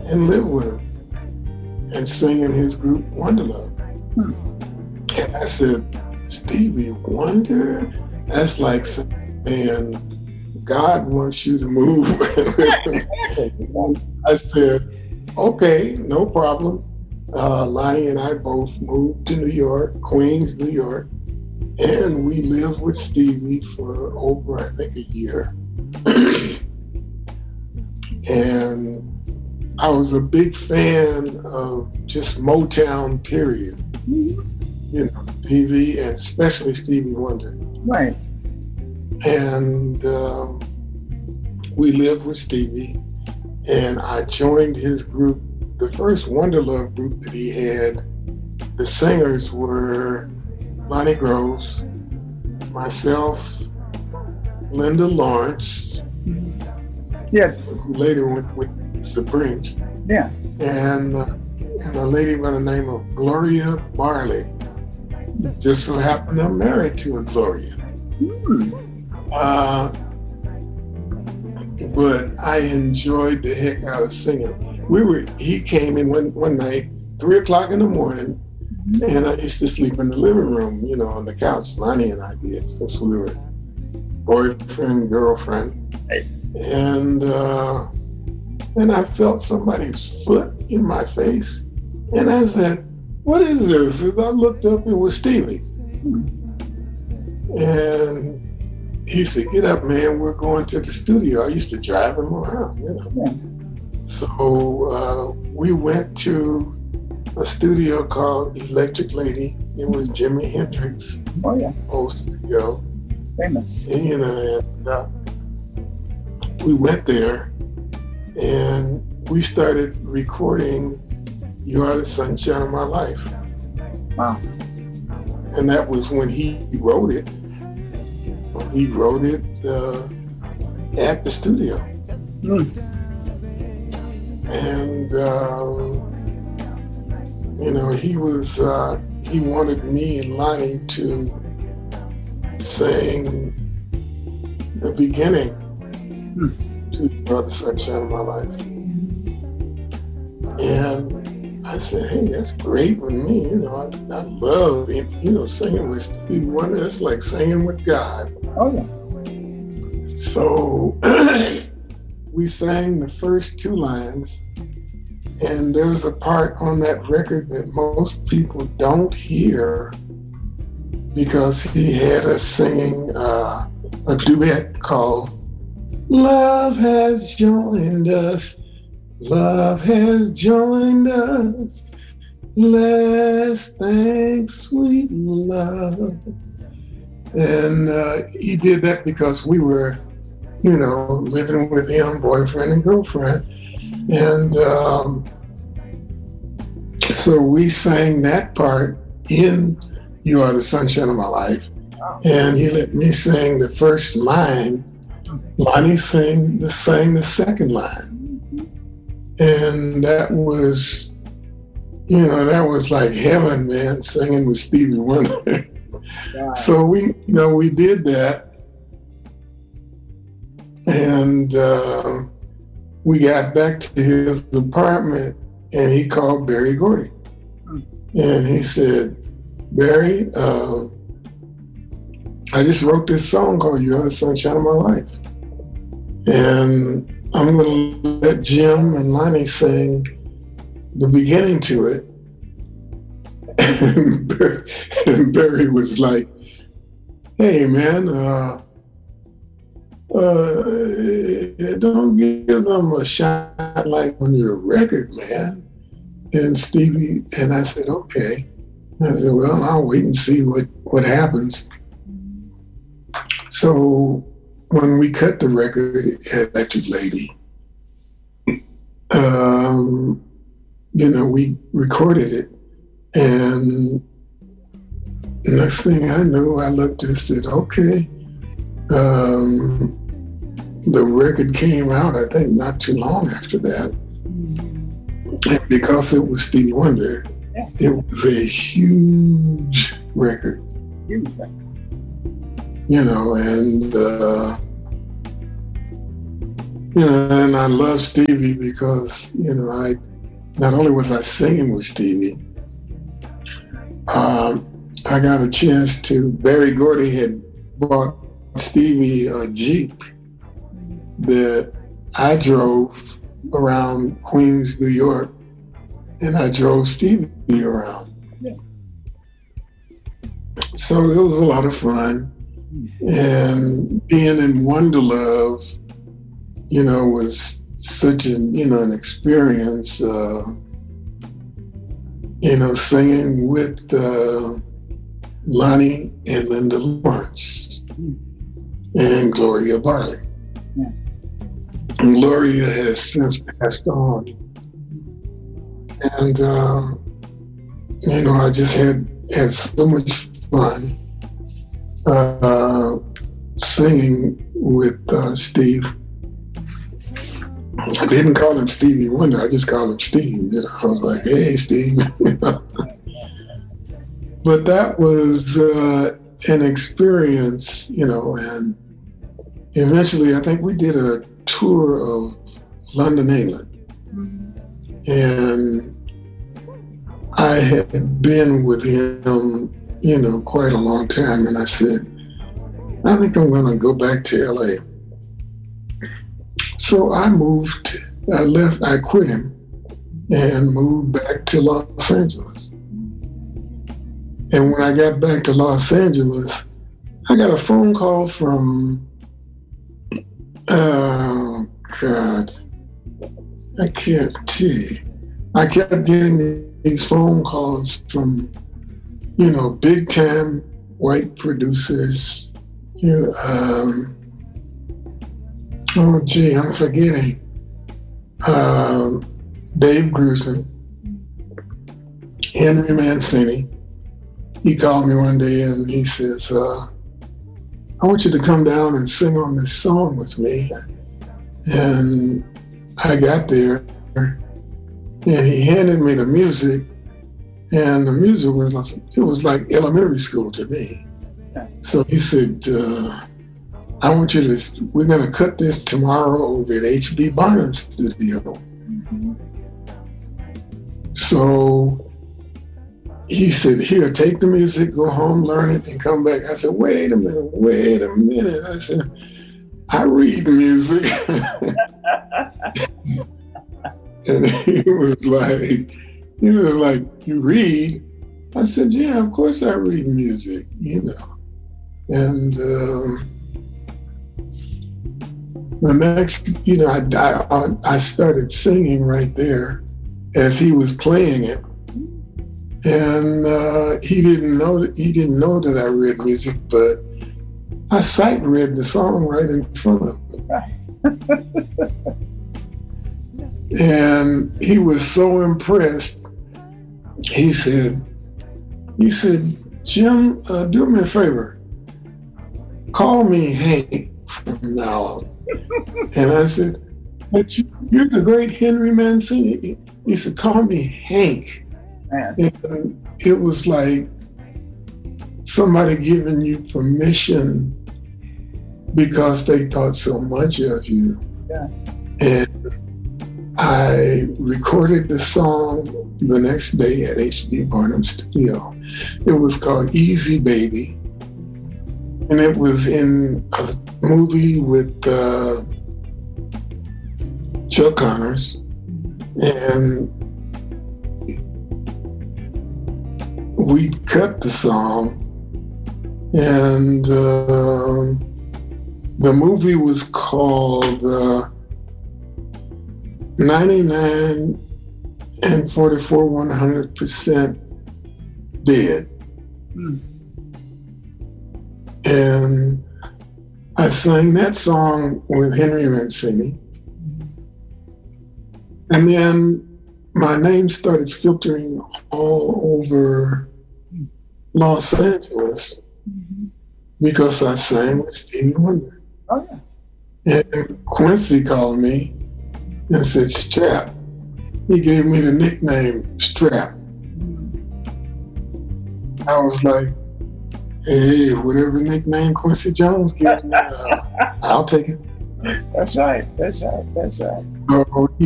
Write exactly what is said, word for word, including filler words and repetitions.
and live with him and sing in his group Wonderlove. Hmm. And I said, Stevie Wonder? That's like saying God wants you to move. I said, okay, no problem. Uh, Lonnie and I both moved to New York, Queens, New York, and we lived with Stevie for over, I think, a year. And I was a big fan of just Motown, period. Mm-hmm. You know, Stevie, and especially Stevie Wonder. Right. And um, we lived with Stevie, and I joined his group, the first Wonderlove group that he had. The singers were Lonnie Groves, myself, Linda Lawrence, yes, who later went with Supremes, yeah, and, uh, and a lady by the name of Gloria Barley. Just so happened I'm married to a Gloria. Mm. Uh, but I enjoyed the heck out of singing. We were, he came in one, one night, three o'clock in the morning, and I used to sleep in the living room, you know, on the couch. Lonnie and I did, since we were boyfriend, girlfriend. Hey. And, uh, and I felt somebody's foot in my face. And I said, what is this? And I looked up, it was Stevie. And he said, get up, man, we're going to the studio. I used to drive him around, you know. Yeah. So uh, we went to a studio called Electric Lady. It was Jimi Hendrix. Oh, yeah. Old studio. Famous. And, you know, and uh, we went there and we started recording You Are the Sunshine of My Life. Wow. And that was when he wrote it. He wrote it uh, at the studio. Mm. And, um, you know, he was, uh, he wanted me and Lonnie to sing the beginning mm. to You Are the Sunshine of My Life. And I said, hey, that's great with me. You know, I, I love, you know, singing with Stevie Wonder. It's like singing with God. Oh, yeah. So we sang the first two lines, and there's a part on that record that most people don't hear because he had us singing uh, a duet called Love Has Joined Us. Love has joined us. Let's thank sweet love. And uh, he did that because we were, you know, living with him, boyfriend and girlfriend. And um, so we sang that part in You Are the Sunshine of My Life. And he let me sing the first line. Lonnie sang the, sang the second line. And that was, you know, that was like heaven, man, singing with Stevie Wonder. Wow. So we, you know, we did that. And uh, we got back to his apartment and he called Berry Gordy. Mm. And he said, Berry, uh, I just wrote this song called You Are the Sunshine of My Life. And I'm going to let Jim and Lonnie sing the beginning to it. And Barry, and Barry was like, hey, man, uh, uh, don't give them a shot like on your record, man. And Stevie, and I said, okay. I said, well, I'll wait and see what, what happens. So when we cut the record at Electric Lady, um, you know, we recorded it. And next thing I knew, I looked and said, okay. Um, the record came out, I think, not too long after that. And because it was Stevie Wonder, yeah. It was a huge record. Huge record. You know, and uh, You know, and I love Stevie because, you know, I not only was I singing with Stevie, um, I got a chance to, Barry Gordy had bought Stevie a Jeep that I drove around Queens, New York, and I drove Stevie around. Yeah. So it was a lot of fun. And being in Wonderlove, you know, was such an, you know, an experience, uh, you know, singing with uh, Lonnie and Linda Lawrence and Gloria Barley. Yeah. And Gloria has since passed on. And, uh, you know, I just had, had so much fun uh, singing with uh, Steve. I didn't call him Stevie Wonder, I just called him Steve. You know, I was like, hey, Steve. But that was uh, an experience, you know, and eventually I think we did a tour of London, England. And I had been with him, you know, quite a long time. And I said, I think I'm going to go back to L A. So I moved, I left, I quit him and moved back to Los Angeles. And when I got back to Los Angeles, I got a phone call from, oh God, I can't tell you. I kept getting these phone calls from, you know, big time white producers. You know, um, oh gee, I'm forgetting. Um, Dave Grusin, Henry Mancini. He called me one day and he says, uh, I want you to come down and sing on this song with me. And I got there and he handed me the music, and the music was, it was like elementary school to me. So he said, uh, I want you to, we're gonna cut this tomorrow over at H B Barnum's studio. Mm-hmm. So he said, here, take the music, go home, learn it, and come back. I said, wait a minute, wait a minute. I said, I read music. And he was like, he was like, you read? I said, yeah, of course I read music, you know. And um, the next, you know, I, I, I started singing right there as he was playing it. And uh, he didn't know that, he didn't know that I read music, but I sight read the song right in front of him. And he was so impressed. He said, he said, Jim, uh, do me a favor. Call me Hank from now on. And I said, but you, you're the great Henry Mancini. He said, call me Hank. Man. And it was like somebody giving you permission because they thought so much of you. Yeah. And I recorded the song the next day at H B Barnum's studio. It was called Easy Baby. And it was in a movie with uh, Chuck Connors. And we cut the song. And uh, the movie was called uh, ninety-nine and forty-four one hundred percent Dead. Mm. And I sang that song with Henry Mancini. And then my name started filtering all over Los Angeles because I sang with Stevie Wonder. Oh, yeah. And Quincy called me and said, Strap. He gave me the nickname Strap. I was like, hey, whatever nickname Quincy Jones gives me, uh, I'll take it. That's right. That's right. That's right. So he